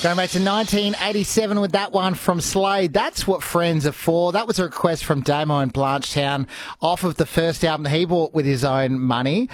Going back to 1987 with that one from Slade. That's what friends are for. That was a request from Damo in Blanchetown off of the first album that he bought with his own money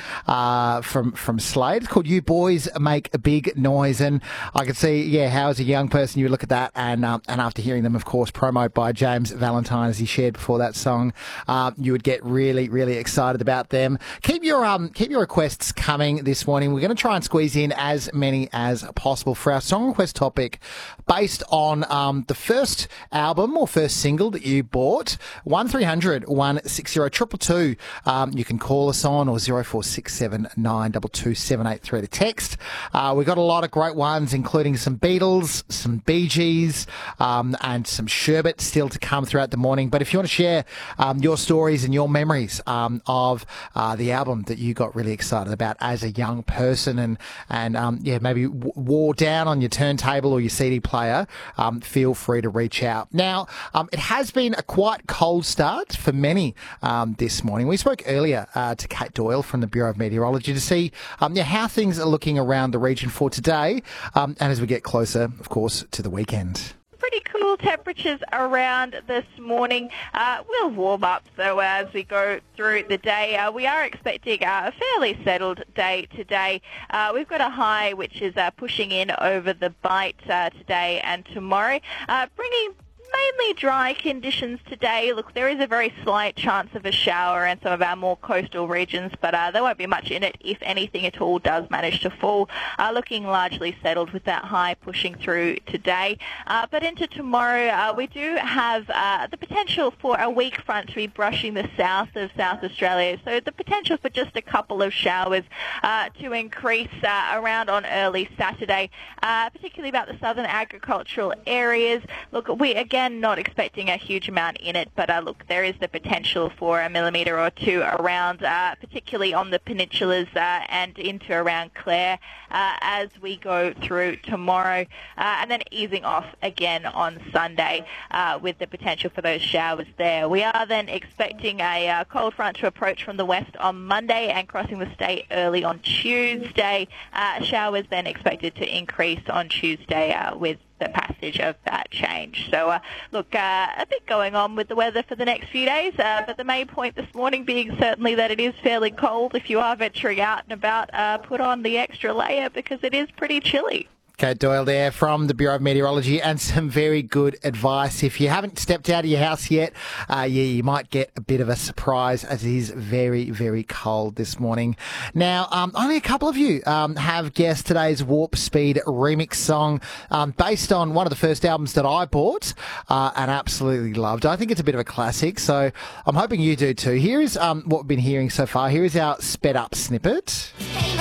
from Slade. It's called You Boys Make a Big Noise. And I could see, how as a young person you would look at that and after hearing them, of course, promoted by James Valentine as he shared before that song, you would get really, really excited about them. Keep your requests coming this morning. We're going to try and squeeze in as many as possible for our song request topic based on the first album or first single that you bought. 1300 160 222. You can call us on, or 0467 922 783 to text. We've got a lot of great ones, including some Beatles, some Bee Gees, and some Sherbet still to come throughout the morning. But if you want to share your stories and your memories of the album that you got really excited about as a young person and maybe wore down on your turntable or your CD player, feel free to reach out. Now, it has been a quite cold start for many this morning. We spoke earlier to Kate Doyle from the Bureau of Meteorology to see how things are looking around the region for today and as we get closer, of course, to the weekend. Pretty cool temperatures around this morning. We'll warm up though as we go through the day. We are expecting a fairly settled day today. We've got a high which is pushing in over the Bight today and tomorrow, bringing mainly dry conditions today. Look, there is a very slight chance of a shower in some of our more coastal regions, but there won't be much in it if anything at all does manage to fall. Looking largely settled with that high pushing through today. But into tomorrow, we do have the potential for a weak front to be brushing the south of South Australia. So the potential for just a couple of showers to increase around on early Saturday, particularly about the southern agricultural areas. Look, we again not expecting a huge amount in it, but look, there is the potential for a millimetre or two around, particularly on the peninsulas and into around Clare as we go through tomorrow, and then easing off again on Sunday with the potential for those showers there. We are then expecting a cold front to approach from the west on Monday and crossing the state early on Tuesday. Showers then expected to increase on Tuesday with the passage of that change. So, look, a bit going on with the weather for the next few days, but the main point this morning being certainly that it is fairly cold. If you are venturing out and about, put on the extra layer because it is pretty chilly. Kate Doyle there from the Bureau of Meteorology, and some very good advice. If you haven't stepped out of your house yet, you might get a bit of a surprise as it is very, very cold this morning. Now, only a couple of you have guessed today's Warp Speed remix song based on one of the first albums that I bought and absolutely loved. I think it's a bit of a classic, so I'm hoping you do too. Here is what we've been hearing so far. Here is our sped up snippet.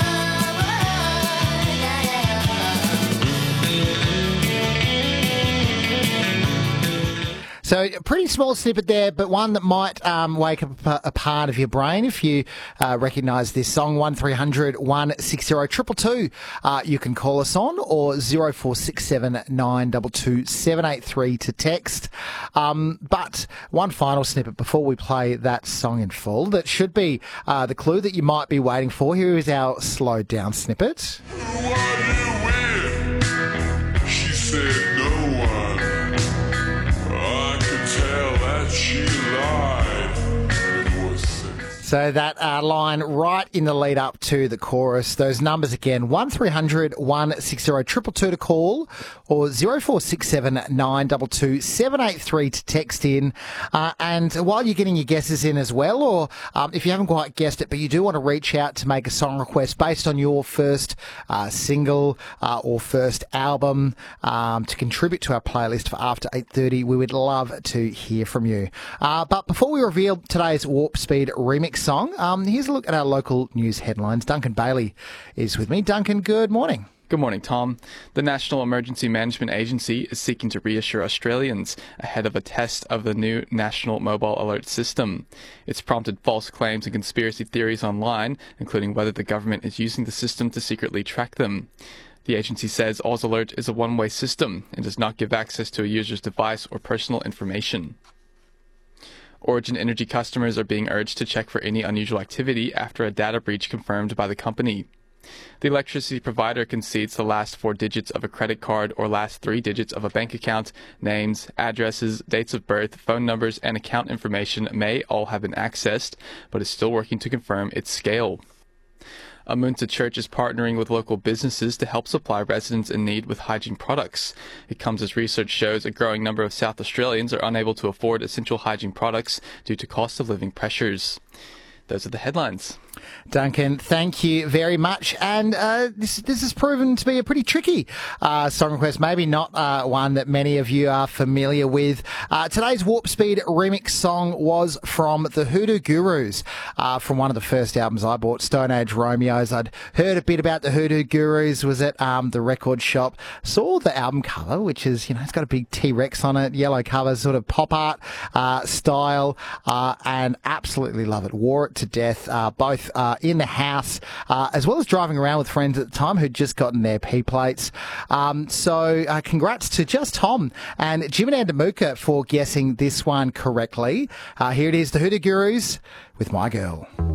So a pretty small snippet there, but one that might wake up a part of your brain if you recognise this song. 1300 160 222. You can call us on, or 0467 922 783 to text. But one final snippet before we play that song in full that should be the clue that you might be waiting for. Here is our slowed down snippet. She said no one. I could tell that she lied. It was So that line right in the lead up to the chorus. Those numbers again, 1300 160 222 to call, or 0467 922 783 to text in. And while you're getting your guesses in as well, or if you haven't quite guessed it, but you do want to reach out to make a song request based on your first single or first album to contribute to our playlist for after 8:30, we would love to hear from you. But before we reveal today's Warp Speed remix song, here's a look at our local news headlines. Duncan Bailey is with me. Duncan, good morning. Good morning, Tom. The National Emergency Management Agency is seeking to reassure Australians ahead of a test of the new National Mobile Alert System. It's prompted false claims and conspiracy theories online, including whether the government is using the system to secretly track them. The agency says Oz Alert is a one-way system and does not give access to a user's device or personal information. Origin Energy customers are being urged to check for any unusual activity after a data breach confirmed by the company. The electricity provider concedes the last 4 digits of a credit card or last 3 digits of a bank account. Names, addresses, dates of birth, phone numbers, and account information may all have been accessed, but is still working to confirm its scale. Amunta Church is partnering with local businesses to help supply residents in need with hygiene products. It comes as research shows a growing number of South Australians are unable to afford essential hygiene products due to cost of living pressures. Those are the headlines. Duncan, thank you very much. And this has proven to be a pretty tricky song request, maybe not one that many of you are familiar with. Today's Warp Speed remix song was from the Hoodoo Gurus, from one of the first albums I bought, Stone Age Romeos. I'd heard a bit about the Hoodoo Gurus, was at the record shop, saw the album cover, which is, it's got a big T-Rex on it, yellow cover, sort of pop art style, and absolutely love it. Wore it to death, both in the house, as well as driving around with friends at the time who'd just gotten their P-plates. So congrats to just Tom and Jim and Andamuka for guessing this one correctly. Here it is, the Hoodoo Gurus with My Girl.